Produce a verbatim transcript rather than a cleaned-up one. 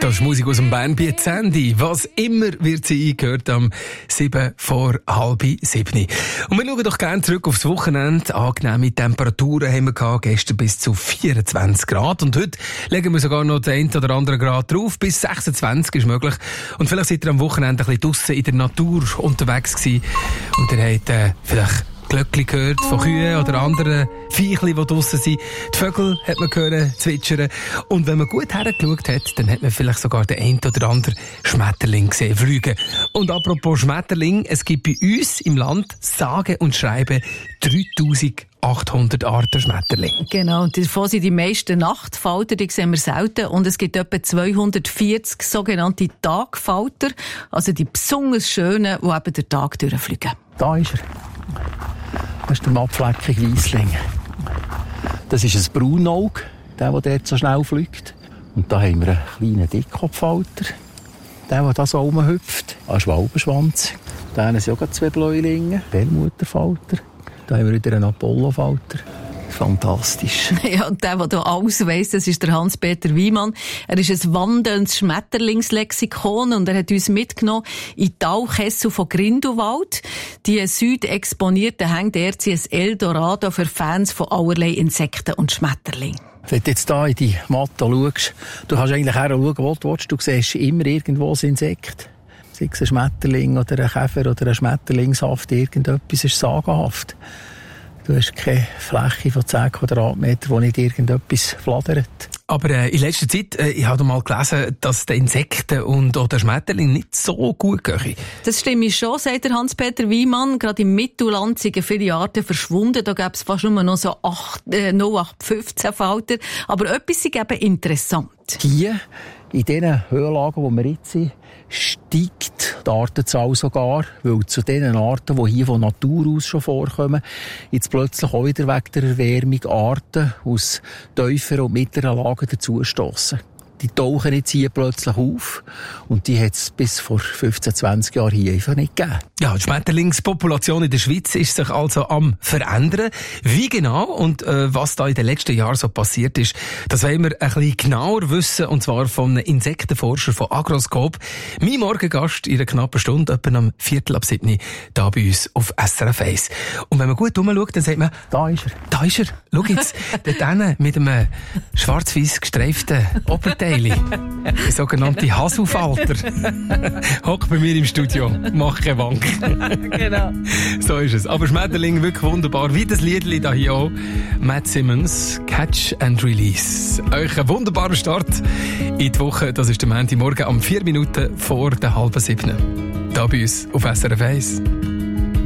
Das ist Musik aus dem Bernbiet Sandy. Was immer wird sie gehört am sieben vor halb sieben. Und wir schauen doch gerne zurück aufs Wochenende. Angenehme Temperaturen haben wir gehabt, gestern bis zu vierundzwanzig Grad. Und heute legen wir sogar noch den einen oder anderen Grad drauf. Bis sechsundzwanzig ist möglich. Und vielleicht seid ihr am Wochenende ein bisschen draussen in der Natur unterwegs gewesen. Und ihr habt äh, vielleicht Glöckli gehört von Kühen oder anderen Viechli, die draussen sind. Die Vögel hat man gehört zwitschern. Und wenn man gut hergeschaut hat, dann hat man vielleicht sogar den einen oder anderen Schmetterling gesehen fliegen. Und apropos Schmetterling, es gibt bei uns im Land sage und schreibe dreitausendachthundert Arten Schmetterling. Genau, und davon sind die meisten Nachtfalter, die sehen wir selten. Und es gibt etwa zweihundertvierzig sogenannte Tagfalter, also die besonders schönen, die eben den Tag durchfliegen. Da ist er. Das ist der mattfleckige Weissling. Das ist ein Braunauge, der, der dort so schnell fliegt. Und da haben wir einen kleinen Dickkopffalter, der, der da so rumhüpft. Ein Schwalbenschwanz. Da haben wir auch zwei Bläulinge, Perlmutterfalter. Da haben wir wieder einen Apollofalter. Fantastisch. Ja, und der, der hier alles weiss, das ist der Hans-Peter Wiemann. Er ist ein wandelndes Schmetterlingslexikon und er hat uns mitgenommen in die Talkessel von Grindelwald. Die südexponierten hängt er ein Eldorado für Fans von allerlei Insekten und Schmetterlingen. Wenn du jetzt hier in die Matte schaust, du kannst eigentlich her schauen, wo du willst. Du siehst immer irgendwo ein Insekt. Sei es ein Schmetterling oder ein Käfer oder ein Schmetterlingshaft, irgendetwas ist sagenhaft. Du hast keine Fläche von zehn Quadratmetern, wo nicht irgendetwas flattert. Aber äh, in letzter Zeit, äh, ich habe mal gelesen, dass die Insekten und auch der Schmetterling nicht so gut gehen. Das stimmt schon, sagt der Hans-Peter Wiemann. Gerade im Mittelland sind viele Arten verschwunden. Da gäbe es fast nur noch so null acht fünfzehn Falter. Aber etwas ist eben interessant. Hier, in diesen Höhenlagen, wo wir jetzt sind, steigt die Artenzahl sogar, weil zu den Arten, die hier von Natur aus schon vorkommen, jetzt plötzlich auch wieder wegen der Erwärmung Arten aus tieferen und mittleren Lagen dazustossen. Die tauchen jetzt hier plötzlich auf und die hat es bis vor fünfzehn, zwanzig Jahren hier einfach nicht gegeben. Ja, die Schmetterlingspopulation in der Schweiz ist sich also am verändern. Wie genau und äh, was da in den letzten Jahren so passiert ist, das wollen wir ein bisschen genauer wissen, und zwar von einem Insektenforscher von Agroscope. Mein Morgengast in einer knappen Stunde, etwa am Viertel ab sieben, da bei uns auf S R F eins. Und wenn man gut rumschaut, dann sagt man, da ist er. Da ist er. Schau jetzt, dort hinten mit einem schwarz-weiß gestreiften Oberteil. Der sogenannte Haselfalter. Hockt bei mir im Studio, macht keine Wank. Genau. So ist es. Aber Schmetterling wirklich wunderbar. Wie das Liedli da hier auch. Matt Simmons, Catch and Release. Euch einen wunderbaren Start in die Woche. Das ist der Montagmorgen am vier Minuten vor der halben sieben. Da bei uns auf S R F eins.